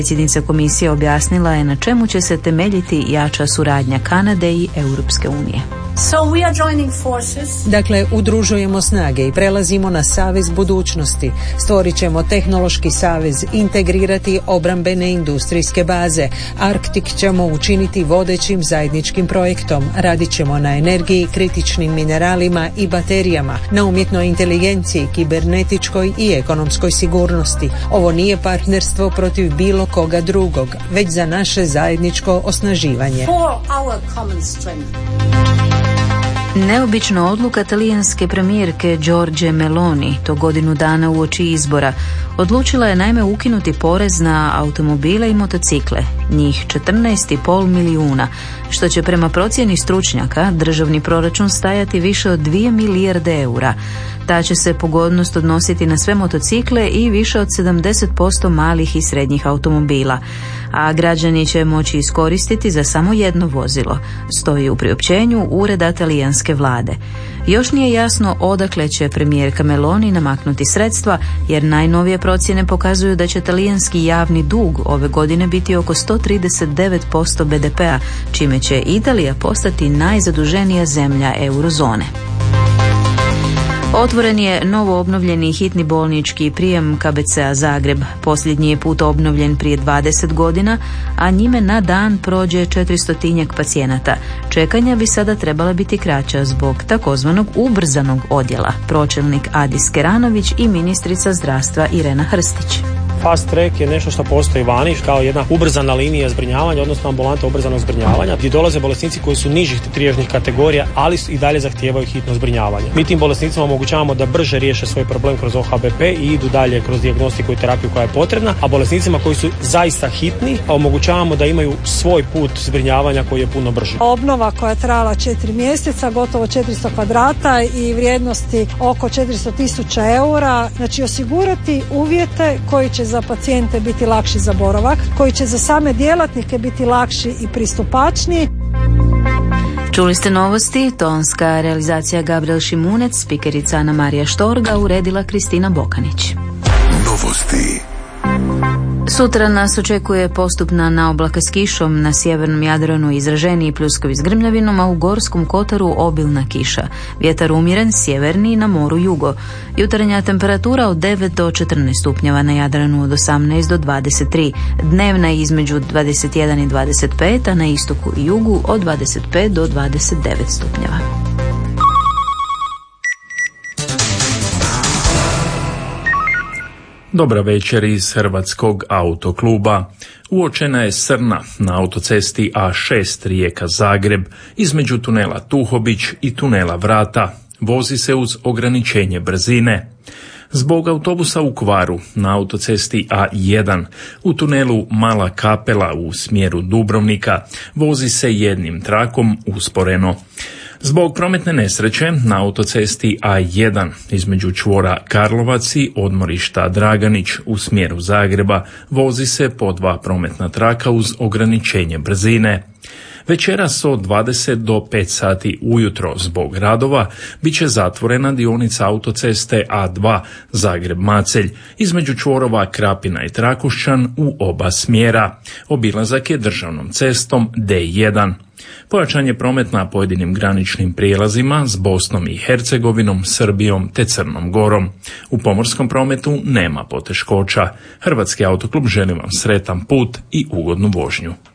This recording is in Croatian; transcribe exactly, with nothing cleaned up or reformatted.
Predsjednica komisije objasnila je na čemu će se temeljiti jača suradnja Kanade i Europske unije. So we are joining forces. Dakle, udružujemo snage i prelazimo na savez budućnosti. Stvorit ćemo tehnološki savez, integrirati obrambene industrijske baze. Arktik ćemo učiniti vodećim zajedničkim projektom. Radit ćemo na energiji, kritičnim mineralima i baterijama, na umjetnoj inteligenciji, kibernetičkoj i ekonomskoj sigurnosti. Ovo nije partnerstvo protiv bilo koga drugog, već za naše zajedničko osnaživanje. For our common strength. Neobična odluka talijanske premijerke Giorgie Meloni, to godinu dana uoči izbora, odlučila je naime ukinuti porez na automobile i motocikle, njih četrnaest zarez pet milijuna, što će prema procjeni stručnjaka državni proračun stajati više od dvije milijarde eura. Ta će se pogodnost odnositi na sve motocikle i više od sedamdeset posto malih i srednjih automobila, a građani će moći iskoristiti za samo jedno vozilo, stoji u priopćenju ureda talijanske vlade. Još nije jasno odakle će premijerka Meloni namaknuti sredstva, jer najnovije procjene pokazuju da će talijanski javni dug ove godine biti oko sto trideset devet posto be de pea, čime će Italija postati najzaduženija zemlja eurozone. Otvoren je novo obnovljeni hitni bolnički prijem ka be ce a Zagreb. Posljednji je put obnovljen prije dvadeset godina, a njime na dan prođe četiristotinjak pacijenata. Čekanja bi sada trebala biti kraća zbog takozvanog ubrzanog odjela, pročelnik Adis Keranović i ministrica zdravstva Irena Hrstić. Fast track je nešto što postoji vani kao jedna ubrzana linija zbrinjavanja, odnosno ambulanta ubrzanog zbrinjavanja, gdje dolaze bolesnici koji su nižih trijažnih kategorija, ali i dalje zahtijevaju hitno zbrinjavanje. Mi tim bolesnicima omogućavamo da brže riješe svoj problem kroz o ha be pe i idu dalje kroz dijagnostiku i terapiju koja je potrebna, a bolesnicima koji su zaista hitni omogućavamo da imaju svoj put zbrinjavanja koji je puno brži. Obnova koja je trajala četiri mjeseca, gotovo četiristo kvadrata i vrijednosti oko četiristo tisuća eura, znači osigurati uvjete koji će za pacijente biti lakši za boravak, koji će za same djelatnike biti lakši i pristupačniji. Čuli ste novosti, tonska realizacija Gabriel Šimunec, spikerica Ana Marija Štorga, uredila Kristina Bokanić. Novosti. Sutra nas očekuje postupna naoblaka s kišom, na sjevernom Jadranu izraženiji pljuskovi s grmljavinom, a u Gorskom kotaru obilna kiša. Vjetar umjeren, sjeverni, na moru jugo. Jutarnja temperatura od devet do četrnaest stupnjeva, na Jadranu od osamnaest do dvadeset tri. Dnevna između dvadeset jedan i dvadeset pet, a na istoku i jugu od dvadeset pet do dvadeset devet stupnjeva. Dobra večer iz Hrvatskog autokluba. Uočena je srna na autocesti a šest Rijeka-Zagreb između tunela Tuhobić i tunela Vrata. Vozi se uz ograničenje brzine. Zbog autobusa u kvaru na autocesti a jedan u tunelu Mala Kapela u smjeru Dubrovnika vozi se jednim trakom usporeno. Zbog prometne nesreće na autocesti a jedan između čvora Karlovac i odmorišta Draganić u smjeru Zagreba vozi se po dva prometna traka uz ograničenje brzine. Večeras od dvadeset do pet sati ujutro zbog radova bit će zatvorena dionica autoceste a dva Zagreb-Macelj između čvorova Krapina i Trakošćan u oba smjera. Obilazak je državnom cestom de jedan. Pojačan je promet na pojedinim graničnim prijelazima s Bosnom i Hercegovinom, Srbijom te Crnom Gorom. U pomorskom prometu nema poteškoća. Hrvatski autoklub želi vam sretan put i ugodnu vožnju.